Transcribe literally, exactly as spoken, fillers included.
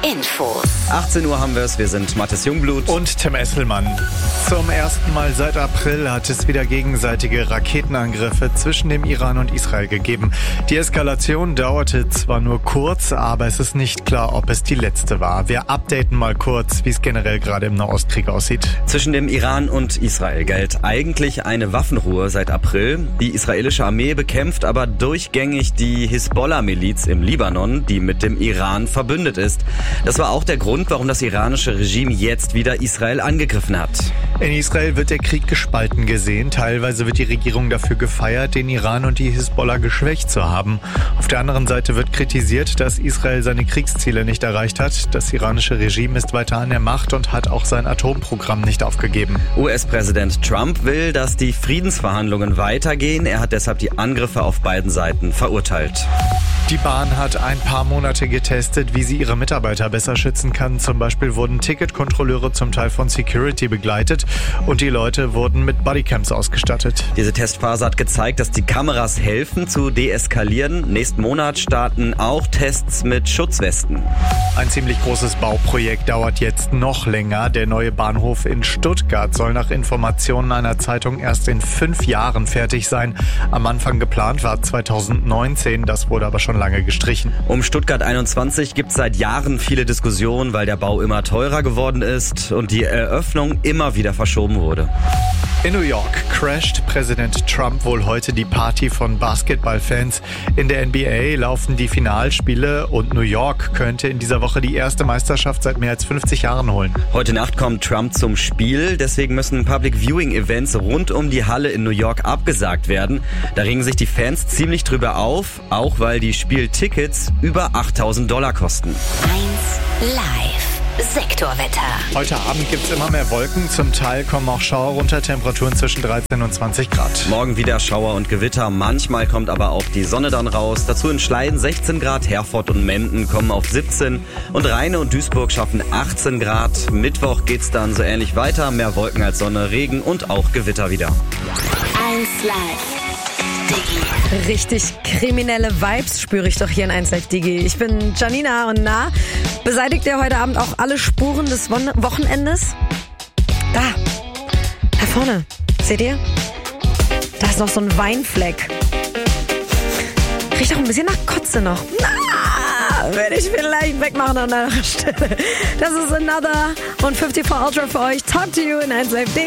Infos. achtzehn Uhr haben wir es, wir sind Mathis Jungblut und Tim Esselmann. Zum ersten Mal seit April hat es wieder gegenseitige Raketenangriffe zwischen dem Iran und Israel gegeben. Die Eskalation dauerte zwar nur kurz, aber es ist nicht klar, ob es die letzte war. Wir updaten mal kurz, wie es generell gerade im Nahostkrieg aussieht. Zwischen dem Iran und Israel gilt eigentlich eine Waffenruhe seit April. Die israelische Armee bekämpft aber durchgängig die Hisbollah-Miliz im Libanon, die mit dem Iran verbündet ist. Das war auch der Grund, warum das iranische Regime jetzt wieder Israel angegriffen hat. In Israel wird der Krieg gespalten gesehen. Teilweise wird die Regierung dafür gefeiert, den Iran und die Hisbollah geschwächt zu haben. Auf der anderen Seite wird kritisiert, dass Israel seine Kriegsziele nicht erreicht hat. Das iranische Regime ist weiter an der Macht und hat auch sein Atomprogramm nicht aufgegeben. U S-Präsident Trump will, dass die Friedensverhandlungen weitergehen. Er hat deshalb die Angriffe auf beiden Seiten verurteilt. Die Bahn hat ein paar Monate getestet, wie sie ihre Mitarbeiter besser schützen kann. Zum Beispiel wurden Ticketkontrolleure zum Teil von Security begleitet und die Leute wurden mit Bodycams ausgestattet. Diese Testphase hat gezeigt, dass die Kameras helfen zu deeskalieren. Nächsten Monat starten auch Tests mit Schutzwesten. Ein ziemlich großes Bauprojekt dauert jetzt noch länger. Der neue Bahnhof in Stuttgart soll nach Informationen einer Zeitung erst in fünf Jahren fertig sein. Am Anfang geplant war zweitausendneunzehn, das wurde aber schon lange gestrichen. Um Stuttgart einundzwanzig gibt es seit Jahren viele Diskussionen, weil der Bau immer teurer geworden ist und die Eröffnung immer wieder verschoben wurde. In New York crasht Präsident Trump wohl heute die Party von Basketballfans. In der N B A laufen die Finalspiele und New York könnte in dieser Woche die erste Meisterschaft seit mehr als fünfzig Jahren holen. Heute Nacht kommt Trump zum Spiel, deswegen müssen Public Viewing Events rund um die Halle in New York abgesagt werden. Da regen sich die Fans ziemlich drüber auf, auch weil die Spieltickets über achttausend Dollar kosten. eins live. Sektorwetter. Heute Abend gibt es immer mehr Wolken. Zum Teil kommen auch Schauer runter. Temperaturen zwischen dreizehn und zwanzig Grad. Morgen wieder Schauer und Gewitter. Manchmal kommt aber auch die Sonne dann raus. Dazu in Schleiden sechzehn Grad. Herford und Menden kommen auf siebzehn. Und Rheine und Duisburg schaffen achtzehn Grad. Mittwoch geht's dann so ähnlich weiter. Mehr Wolken als Sonne, Regen und auch Gewitter wieder. eins live. Richtig kriminelle Vibes spüre ich doch hier in eins Live Digi. Ich bin Janina und na, beseitigt ihr heute Abend auch alle Spuren des Won- Wochenendes? Da, da vorne, seht ihr? Da ist noch so ein Weinfleck. Riecht auch ein bisschen nach Kotze noch. Na, würde ich vielleicht wegmachen an einer Stelle. Das ist Another und vierundfünfzig Ultra für euch. Talk to you in eins Live Digi.